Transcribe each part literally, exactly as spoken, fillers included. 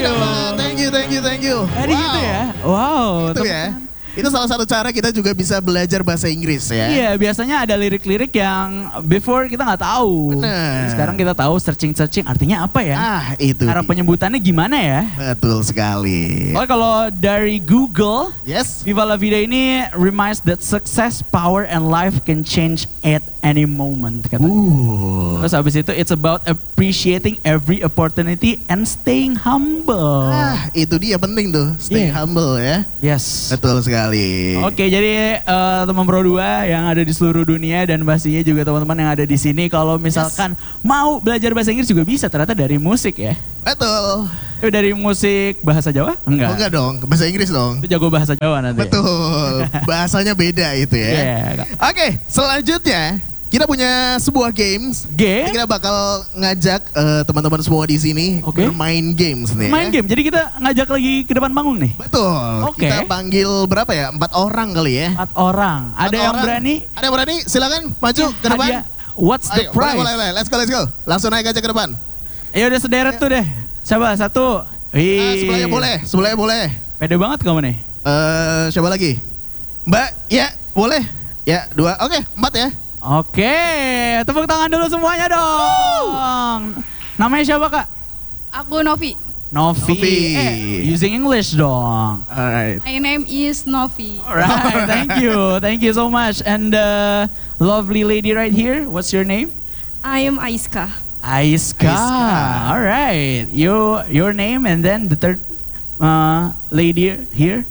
you. Thank you, thank you, thank you. Jadi Wow. gitu ya. Wow. Itu ya. Itu salah satu cara kita juga bisa belajar bahasa Inggris ya. Iya, biasanya ada lirik-lirik yang before kita nggak tahu. Benar. Jadi sekarang kita tahu searching-searching artinya apa ya. Ah, itu. Cara dia. penyebutannya gimana ya? Betul sekali. Oh, kalau dari Google, Yes. Viva La Vida ini reminds that success, power, and life can change at any moment. Katanya. Uh. Terus habis itu, it's about appreciating every opportunity and staying humble. Ah, itu dia penting tuh. Stay Yeah. humble ya. Yes. Betul sekali. Oke, jadi eh, teman Pro dua yang ada di seluruh dunia dan pastinya juga teman-teman yang ada di sini, kalau misalkan mau belajar bahasa Inggris juga bisa ternyata dari musik ya. Betul. Itu dari musik bahasa Jawa? Enggak. Oh, enggak dong, bahasa Inggris dong. Itu jago bahasa Jawa nanti. Betul. Bahasanya beda itu ya. Iya. Oke, selanjutnya kita punya sebuah games. G. Kita bakal ngajak eh, teman-teman semua di sini Oke. bermain games nih. Main ya. game. Jadi kita ngajak lagi ke depan panggung nih. Betul. Oke. Kita panggil berapa ya? Empat orang kali ya. Empat orang. Ada Empat yang orang. berani? Ada yang berani? Silakan maju ke depan. Hadiah. What's the Ayo, boleh, prize? boleh, boleh. Let's go, let's go. Langsung naik aja ke depan. Ya udah sederet tuh deh. Coba satu. Ah, Wih. sebelahnya boleh, sebelahnya boleh. Pede banget kamu nih. Eh, siapa lagi? Mbak, ya boleh. Ya, dua. Oke, empat ya. Oke, tepuk tangan dulu semuanya dong. Namanya siapa kak? Aku Novi. Novi. Novi. Eh, using English dong. Alright. My name is Novi. Alright, thank you, thank you so much. And the lovely lady right here, what's your name? I am Aiska. Aiska. Aiska. Alright, you your name and then the third uh, lady here.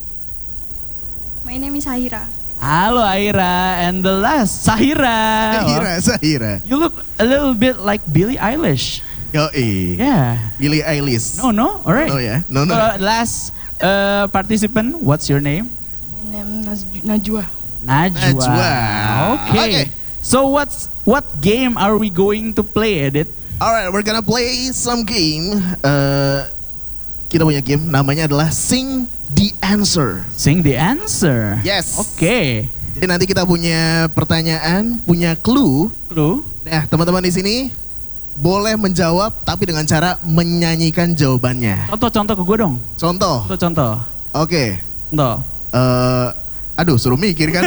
My name is Sahira. Halo Aira, and the last Sahira. Sahira, Sahira. You look a little bit like Billie Eilish. Yoi. Yeah. Billie Eilish. No, no, alright. No ya? No, no. Uh, last uh, participant, what's your name? My name is Najwa. Najwa. Najwa. Okay. Okay. So what's what game are we going to play, Edit? Alright, we're gonna play some game. Eh, kita punya game namanya adalah Sing the Answer. Sing the answer. Yes. Oke. Jadi nanti kita punya pertanyaan, punya clue. Clue. Nah, teman-teman di sini boleh menjawab tapi dengan cara menyanyikan jawabannya. Contoh-contoh ke gue dong. Contoh. Contoh-contoh. Oke. Contoh. Eh, aduh, suruh mikir kan.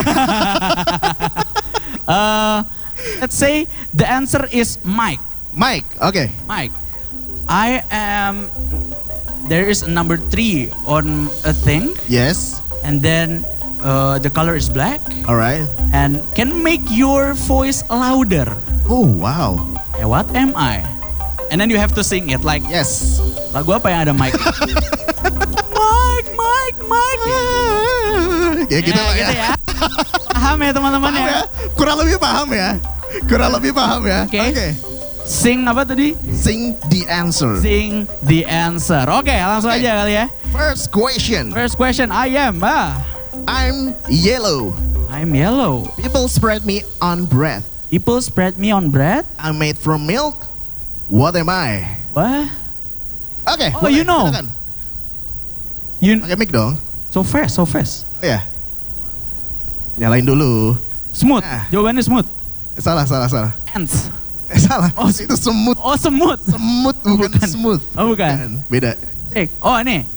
Uh, let's say the answer is Mike. Mike. Oke. Mike. I am. There is a number three on a thing, Yes. and then uh, the color is black, Alright. and can make your voice louder. Oh, wow. Eh, what am I? And then you have to sing it like Yes. lagu apa yang ada Mike? Mike, Mike, Mike. Ya gitu lah ya. gitu ya. Paham ya teman-teman Paham ya? ya? Kurang lebih paham ya. Kurang lebih paham ya. Oke. Sing apa tadi? Sing the answer. Sing the answer. Oke, langsung Oke. aja kali ya. First question. First question, I am. Ah, I'm yellow. I'm yellow. People spread me on bread. People spread me on bread. I'm made from milk. What am I? What? Oke. Oh, you know. silakan. You Pakai mic dong. so fast, so fast. Oh ya. Nyalain dulu. Smooth. Nah. Jawabannya smooth. Eh, salah, salah, salah. Ants. Eh, salah. Oh, itu semut. Oh, semut. Semut bukan, bukan. smooth. Oh, bukan. Beda. Cek. Oh, ini.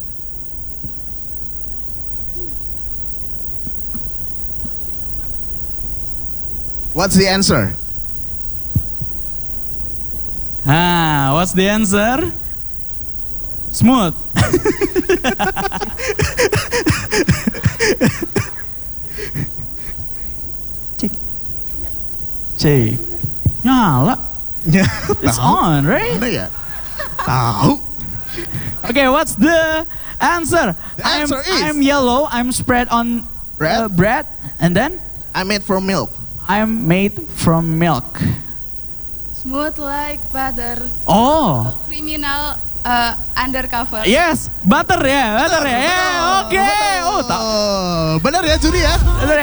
What's the answer? Ah, what's the answer? Smooth. Cek. Cek. Nyala. Ya, It's tahu. on, right? Mana ya? Tahu. Okay, what's the answer? The answer I'm, is- I'm yellow. I'm spread on Bread? uh, bread, and then I'm made from milk. I'm made from milk. Smooth like butter. Oh, Criminal uh, undercover. yes, butter ya, butter ya. Ya, oke. Oh, tak. Oh, benar ya Juni ya? Butter